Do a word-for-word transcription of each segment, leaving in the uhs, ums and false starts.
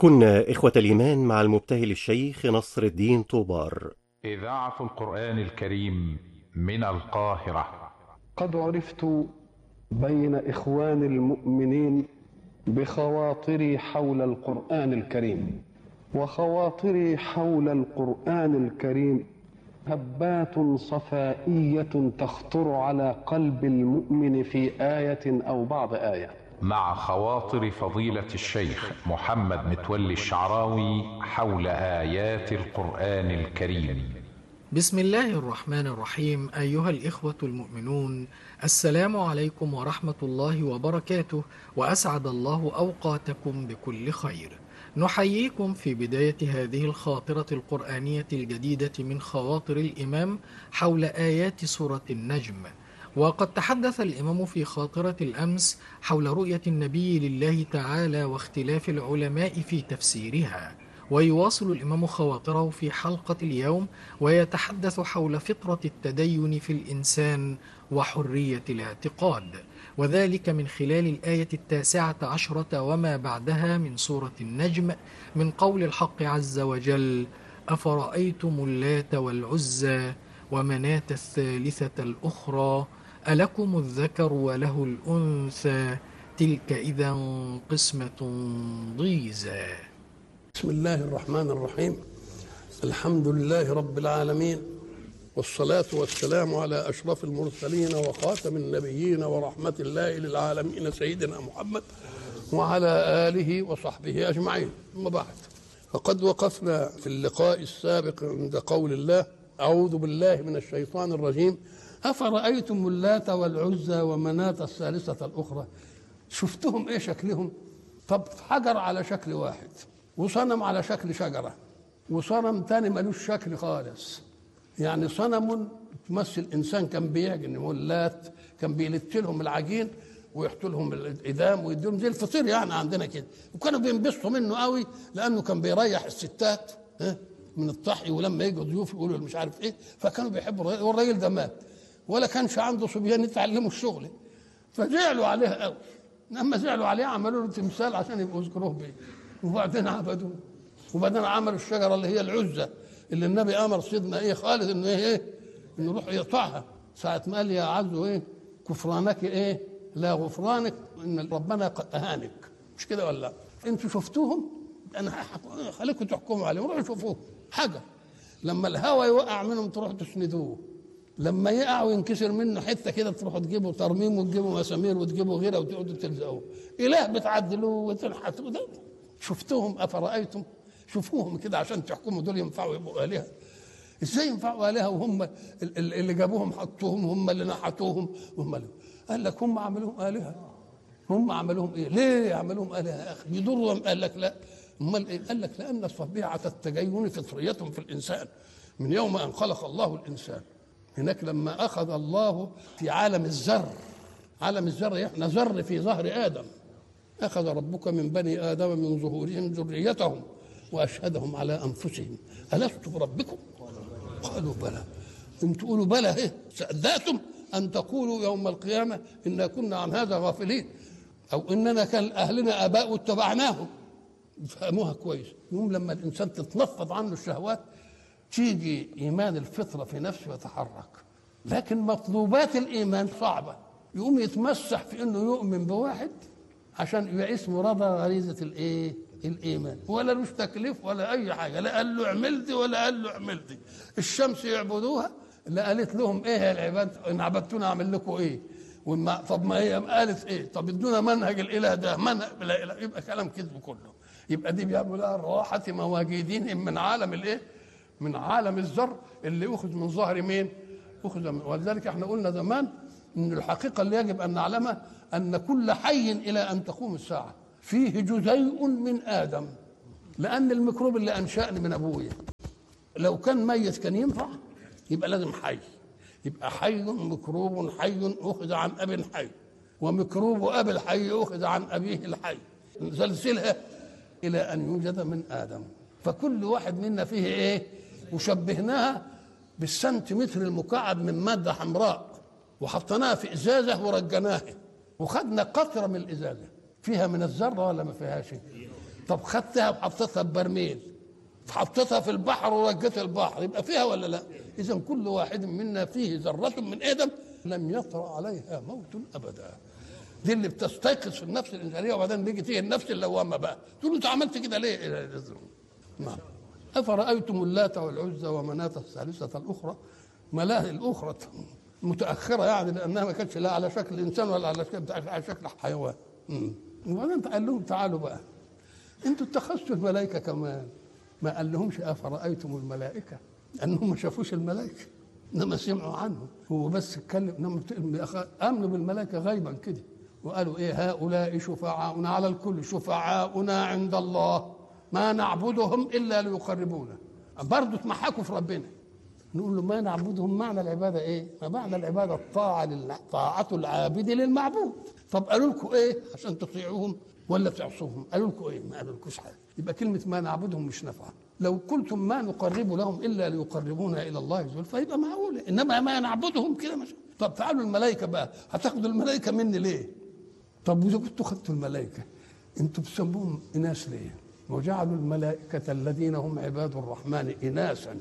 كنا إخوة الإيمان مع المبتهل الشيخ نصر الدين طوبار. إذاعة القرآن الكريم من القاهرة. قد عرفت بين إخوان المؤمنين بخواطري حول القرآن الكريم، وخواطري حول القرآن الكريم هبات صفائية تخطر على قلب المؤمن في آية أو بعض آية. مع خواطر فضيلة الشيخ محمد متولي الشعراوي حول آيات القرآن الكريم. بسم الله الرحمن الرحيم. أيها الإخوة المؤمنون، السلام عليكم ورحمة الله وبركاته، وأسعد الله أوقاتكم بكل خير. نحييكم في بداية هذه الخاطرة القرآنية الجديدة من خواطر الإمام حول آيات سورة النجم. وقد تحدث الإمام في خاطرة الأمس حول رؤية النبي لله تعالى واختلاف العلماء في تفسيرها، ويواصل الإمام خواطره في حلقة اليوم ويتحدث حول فطرة التدين في الإنسان وحرية الاعتقاد، وذلك من خلال الآية التاسعة عشرة وما بعدها من سورة النجم، من قول الحق عز وجل: أفرأيتم اللات والعزى ومناة الثالثة الأخرى ألكم الذكر وله الأنثى تلك إذا قسمة ضيزى. بسم الله الرحمن الرحيم. الحمد لله رب العالمين، والصلاة والسلام على أشرف المرسلين وخاتم النبيين ورحمة الله للعالمين سيدنا محمد وعلى آله وصحبه أجمعين. ثم بعد، فقد وقفنا في اللقاء السابق عند قول الله: أعوذ بالله من الشيطان الرجيم، أفرأيتم اللات والعزى ومناة الثالثة الأخرى. شفتهم إيه شكلهم؟ طب حجر على شكل واحد، وصنم على شكل شجرة، وصنم تاني ملوش شكل خالص. يعني صنم تمثل إنسان كان بيعجن، واللات كان بيلت لهم العجين ويحطوا لهم الإدام ويديهم زي الفطير يعني عندنا كده، وكانوا بينبسطوا منه قوي لأنه كان بيريح الستات من الطحي، ولما يجوا ضيوف يقولوا مش عارف إيه، فكانوا بيحبوا الراجل. والراجل ده مات ولا كانش عنده صبيان يتعلموا الشغل، فزعلوا عليه قوي. لما زعلوا عليه عملوا له تمثال عشان يبقوا يذكروه بيه، وبعدين عبدوه. وبعدين عملوا الشجره اللي هي العزة اللي النبي امر سيدنا ايه خالد انه ايه انه يروح يقطعها ساعه ما قال: يا عزو ايه كفرانك ايه لا غفرانك، ان ربنا قد اهانك. مش كده ولا؟ انتوا شفتوهم؟ انا خليكم تحكموا عليهم. روحوا شوفوه. حاجه لما الهوى يوقع منهم تروحوا تسندوه، لما يقع وينكسر منه حته كده تروحوا تجيبوا ترميم وتجيبوا مسامير وتجيبوا غيره وتقعدوا تلزقوه. اله بتعدلوه وتنحتوا. ده شفتوهم؟ افرايتم. شوفوهم كده عشان تحكموا دول ينفعوا يبقوا الهه؟ ازاي ينفعوا الهه وهم اللي جابوهم حطوهم، هم اللي نحتوهم، هم اللي قال لك هم عملوهم الهه. هم عملوهم ايه؟ ليه عملوهم الهه يا اخي؟ يضرهم؟ قال لك لا. امال ايه؟ قال لك لان طبيعه التدين فطريه في الانسان من يوم ان خلق الله الانسان. هناك لما اخذ الله في عالم الذر، عالم الذر احنا ذر في ظهر ادم، اخذ ربك من بني ادم من ظهورهم ذريتهم واشهدهم على انفسهم الست بربكم قالوا بلى. ان تقولوا بلى ايه صدقتم ان تقولوا يوم القيامه انا كنا عن هذا غافلين، او اننا كان اهلنا اباء واتبعناهم. يفهموها كويس. يوم لما الانسان تتنفض عنه الشهوات تيجي ايمان الفطره في نفسه يتحرك، لكن مطلوبات الايمان صعبه. يقوم يتمسح في انه يؤمن بواحد عشان يبقى اسمه رضى غريزه الايه الايمان، ولا مش تكليف ولا اي حاجه. لا قال له اعمل دي ولا قال له اعمل دي. الشمس يعبدوها، لا قالت لهم ايه العباد ان عبدتونا اعمل لكم ايه. وما طب ما هي قالت ايه؟ طب ادونا منهج الاله ده، منهج لا اله. يبقى كلام كذب كله. يبقى دي بيعملوا الراحه مواجدين من عالم الايه من عالم الذر اللي اخذ من ظهر مين؟ اخذ من. ولذلك احنا قلنا زمان ان الحقيقه اللي يجب ان نعلمها ان كل حي الى ان تقوم الساعه فيه جزيء من ادم، لان الميكروب اللي انشأني من ابويا لو كان ميت كان ينفع؟ يبقى لازم حي. يبقى حي ميكروب حي اخذ عن اب حي، وميكروب اب الحي اخذ عن ابيه الحي، سلسلها الى ان يوجد من ادم. فكل واحد منا فيه ايه؟ وشبهناها بالسنتيمتر المكعب من ماده حمراء، وحطيناها في ازازه ورجناها، وخدنا قطره من الازازه فيها من الذره ولا ما فيهاش؟ طب خدتها وحطيتها ببرميل، حطيتها في البحر ورجيتها البحر، يبقى فيها ولا لا؟ اذا كل واحد منا فيه ذره من ادم لم يطرأ عليها موت ابدا. دي اللي بتستيقظ في النفس الانسانيه، وبعدين بيجي تيجي النفس اللوامه بقى تقول له انت عملت كده ليه؟ نعم. افرايتم اللات والعزى ومناة الثالثه الاخرى، ملاهي الاخرى متاخره يعني، لانها ما كانتش لا على شكل انسان ولا على شكل على شكل حيوان. وبعدين قال لهم تعالوا بقى انتوا اتخذتوا الملائكه كمان، ما قال لهمش افرايتم الملائكه، لانهم ما شافوش الملائكه انما سمعوا عنهم، هو بس اتكلم امنوا بالملائكه غيبا كده، وقالوا ايه هؤلاء شفعاؤنا على الكل، شفعاؤنا عند الله ما نعبدهم الا ليقربونا. برضه اتمحكوا في ربنا، نقول له ما نعبدهم، معنى العباده ايه؟ ما معنى العباده الطاعه لله، طاعه العابد للمعبود. طب قالوا لكم ايه عشان تطيعوهم ولا تعصوهم؟ قالوا لكم ايه؟ ما قالوا لكوش حاجه. يبقى كلمه ما نعبدهم مش نافعه. لو قلتم ما نقرب لهم الا ليقربونا الى الله زلفى يبقى معقوله، انما ما نعبدهم كده مش. طب تعالوا الملائكه بقى، هتاخدوا الملائكه مني ليه؟ طب واذا كنتوا خدتوا الملائكه انتوا بتسموهم اناث ليه؟ وجعلوا الملائكه الذين هم عباد الرحمن اناثا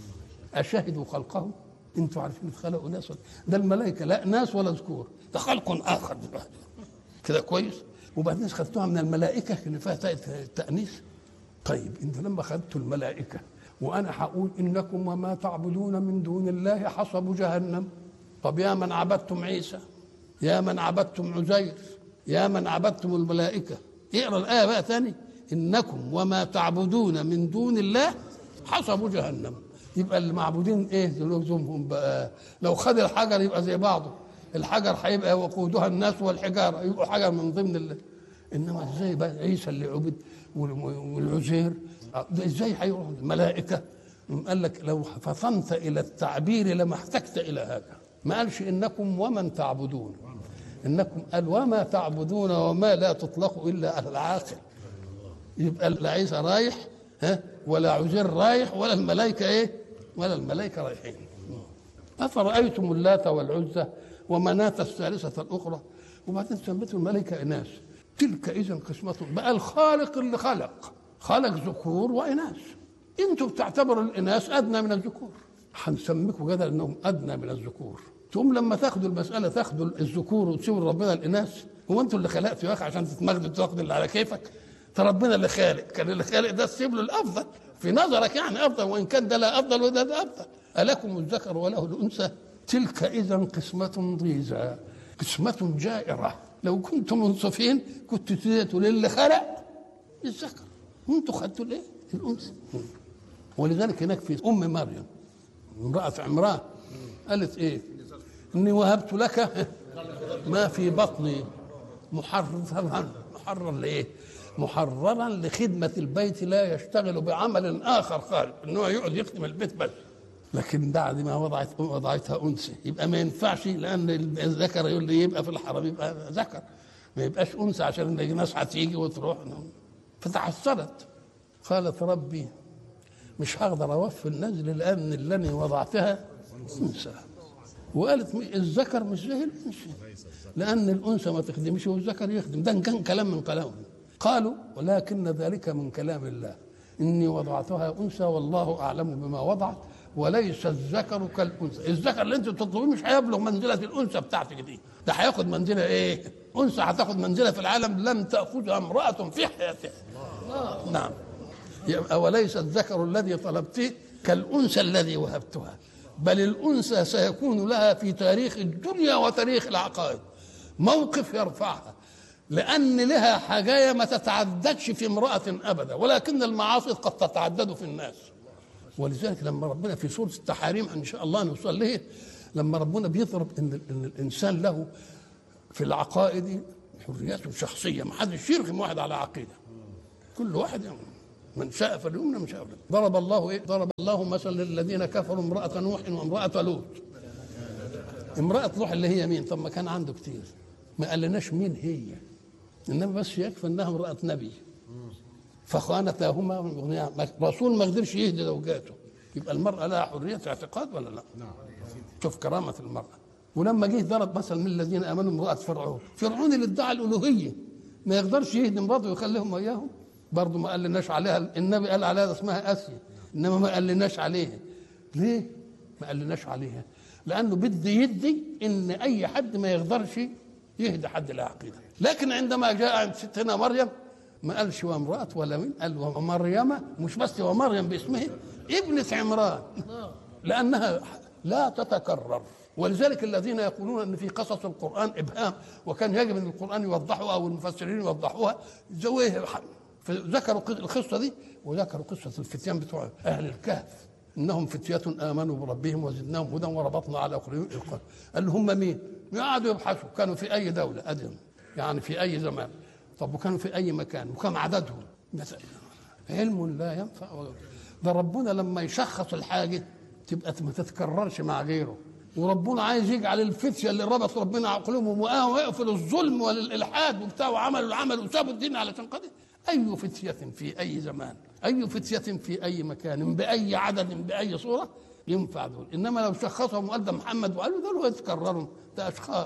اشهدوا خلقهم؟ انتوا عارفين خلقوا ناس؟ ده الملائكه لا ناس ولا ذكور، ده خلق اخر دلوقتي كده كويس. وبعدين خدتوها من الملائكه اللي فيها التانيث. طيب انتوا لما خدتوا الملائكه وانا هقول انكم وما تعبدون من دون الله حصب جهنم، طب يا من عبدتم عيسى، يا من عبدتم عزير، يا من عبدتم الملائكه، اقرا الايه بقى ثاني، انكم وما تعبدون من دون الله حصب جهنم. يبقى المعبودين ايه لزومهم بقى؟ لو خد الحجر يبقى زي بعضه، الحجر هيبقى وقودها الناس والحجاره، يبقوا حجر من ضمن الله. انما ازاي بقى عيسى اللي عبد والعزير ازاي هيروح الملائكه؟ قال لك لو فطنت الى التعبير لما احتجت الى هذا، ما قالش انكم ومن تعبدون، انكم قال وما تعبدون، وما لا تطلق الا على العاقل. يبقى لا عيسى رايح ها ولا عزير رايح ولا الملائكه ايه ولا الملائكه رايحين. افرايتم اللات والعزى ومناة الثالثه الاخرى، وبعدين سميتوا الملائكه اناث، تلك اذا قسمه. بقى الخالق اللي خلق خلق ذكور واناث، انتوا بتعتبروا الاناث ادنى من الذكور، هنسميكم كده انهم ادنى من الذكور. ثم لما تاخدوا المساله تاخدوا الذكور وتسيبوا ربنا الاناث، هو انتوا اللي خلقتوا يا اخي عشان تتمجدوا تاخدوا اللي على كيفك؟ فربنا اللي خالق، كان اللي خالق ده تسيب له الافضل في نظرك يعني افضل، وان كان ده لا افضل وده ده افضل. الكم الذكر وله الانثى تلك اذا قسمه ضيزى، قسمه جائره. لو كنتم منصفين كنتوا تديتوا للي خلق الذكر وانتوا خدتوا الايه الانثى. ولذلك هناك في ام مريم امراه عمران قالت ايه؟ اني وهبت لك ما في بطني محررا، محرر لايه؟ محررا لخدمه البيت، لا يشتغل بعمل اخر خارج انه يقعد يخدم البيت بس. لكن بعد ما وضعت وضعتها انثى يبقى ما ينفعش، لان الذكر يقول لي يبقى في الحرم يبقى ذكر، ما يبقاش انثى عشان الناس هتيجي وتروح. فتحسرت قالت ربي مش هقدر اوفي النزل لان اللي وضعتها انثى. وقالت الذكر مش زي الانثى، لان الانثى ما تخدمش والذكر يخدم. ده كان كلام من كلامهم. قالوا ولكن ذلك من كلام الله، اني وضعتها انثى والله اعلم بما وضعت وليس الذكر كالانثى. الذكر اللي انت بتطلبيه مش هيبلغ منزله الانثى بتاعتك دي، ده هياخد منزله ايه؟ انثى هتاخد منزله في العالم لم تاخذها امراه في حياتها. نعم. وليس الذكر الذي طلبته كالانثى الذي وهبتها، بل الانثى سيكون لها في تاريخ الدنيا وتاريخ العقائد موقف يرفعها، لأن لها حاجاية ما تتعددش في امرأة أبدا، ولكن المعاصي قد تتعدد في الناس. ولذلك لما ربنا في سورة التحريم إن شاء الله نوصل له، لما ربنا بيضرب إن, إن الإنسان له في العقائد حرياته الشخصية، ما حدش يرغم واحد على عقيدة، كل واحد يعني من شاء فليؤمن من شاء فليؤمن. ضرب الله إيه؟ ضرب الله مثلا للذين كفروا امرأة نوح وامرأة لوط. امرأة نوح اللي هي مين؟ طب ما كان عنده كتير، ما قالناش مين هي، انما بس يكفي انها امراه نبي فخانتاهما، رسول ما قدرش يهدي زوجاته. يبقى المراه لها حريه اعتقاد ولا لا؟ شوف كرامه المراه. ولما جه ضرب مثلا من الذين امنوا امراه فرعون، فرعون اللي ادعى الالوهيه ما يقدرش يهدي مراته ويخليهم وياهم، برضه ما قال لناش عليها، النبي قال عليها اسمها آسيا، إنما ما قال لناش عليها. ليه ما قال لناش عليها؟ لأنه بدي يدي إن أي حد ما يقدرش يهدي حد العقيدة. لكن عندما جاء عند ستنا مريم ما قالش وامرأة ولا من، قال ومريم، مش بس ومريم باسمه، ابنة عمران، لأنها لا تتكرر. ولذلك الذين يقولون ان في قصص القرآن ابهام وكان يجب ان القرآن يوضحوها او المفسرين يوضحوها، زويه ذكروا القصة دي وذكروا قصة الفتيان بتوع اهل الكهف، انهم فتية امنوا بربهم وزدناهم هدى وربطنا على قلوبهم. قال هم مين؟ قعدوا يبحثوا كانوا في اي دولة ادم، يعني في اي زمان، طب وكانوا في اي مكان وكم عددهم؟ علم لا ينفع. ده ربنا لما يشخص الحاجة تبقى ما تتكررش مع غيره، وربنا عايز يجعل الفتية اللي ربط ربنا عقلهم ويقفل الظلم والالحاد وبتاع وعملوا العمل وسابوا الدين علشان قدر. اي فتية في اي زمان، اي فتية في اي مكان، باي عدد، باي صورة ينفع دول. انما لو شخصهم وقال ده محمد وقالوا دول يتكرروا، ده اشخاص.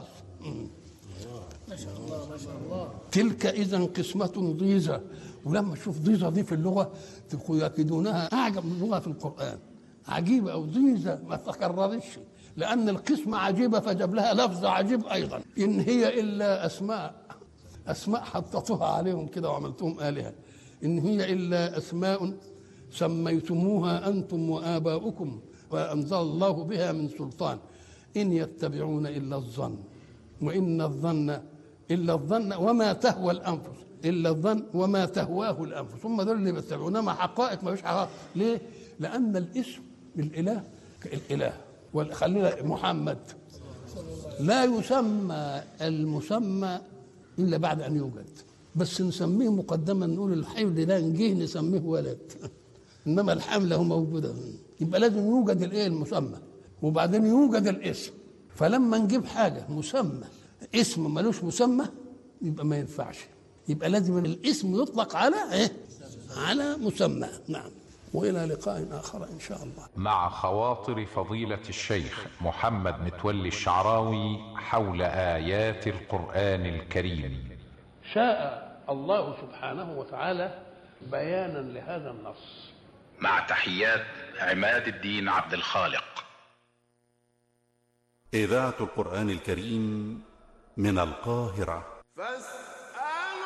ما شاء الله ما شاء الله. تلك اذا قسمة ضيزى. ولما تشوف ضيزة دي في اللغة يكيدونها اعجب من لغة في القرآن، عجيبة أو ضيزة ما تكررش، لأن القسمة عجيبة فجاب لها لفظ عجيب أيضا. إن هي إلا أسماء، أسماء حطتوها عليهم كده وعملتهم آلهة. إن هي إلا أسماء سميتموها أنتم وآباؤكم وأنزل الله بها من سلطان إن يتبعون إلا الظن وإن الظن إلا الظن وما تهوى الأنفس، إلا الظن وما تهواه الأنفس، هم دول اللي بيتبعون ما حقائق ما فيش حقائق. ليه؟ لأن الاسم الإله كالإله، وخلينا محمد لا يسمى المسمى إلا بعد أن يوجد، بس نسميه مقدما، نقول الحمل ده نجيه نسميه ولد إنما الحمل هو موجودة، يبقى لازم يوجد الإيه المسمى وبعدين يوجد الاسم. فلما نجيب حاجة مسمى اسم ملوش مسمى يبقى ما ينفعش، يبقى لازم الاسم يطلق على إيه؟ على مسمى. نعم. وإلى لقاء آخر إن شاء الله. مع خواطر فضيلة الشيخ محمد متولي الشعراوي حول آيات القرآن الكريم. شاء الله سبحانه وتعالى بيانا لهذا النص. مع تحيات عماد الدين عبد الخالق. إذاعة القرآن الكريم من القاهرة.